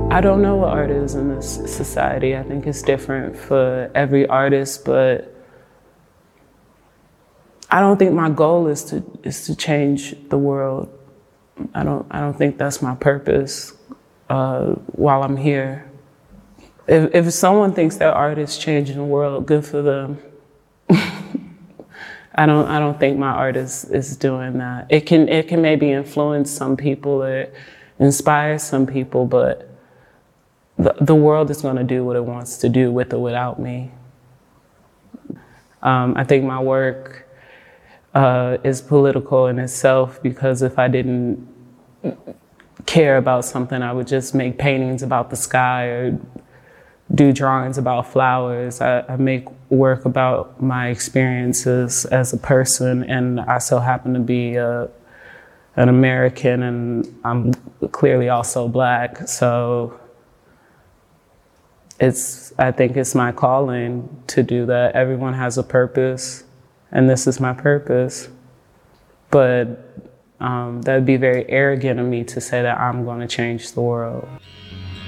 I don't know what art is in this society. I think it's different for every artist, but I don't think my goal is to change the world. I don't think that's my purpose while I'm here. If someone thinks their art is changing the world, good for them. I don't think my art is doing that. It can maybe influence some people or inspire some people, but the world is going to do what it wants to do with or without me. I think my work is political in itself, because if I didn't care about something, I would just make paintings about the sky or do drawings about flowers. I make work about my experiences as a person, and I so happen to be an American, and I'm clearly also Black, so I think it's my calling to do that. Everyone has a purpose, and this is my purpose. But that'd be very arrogant of me to say that I'm going to change the world.